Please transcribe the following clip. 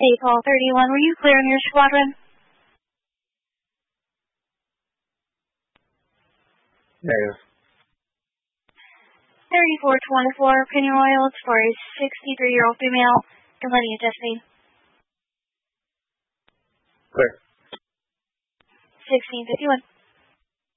Paul 31, were you clear on your squadron? Negative. 3424, Penny Royals for a 63-year-old female, completing a test feed. Clear. 1651.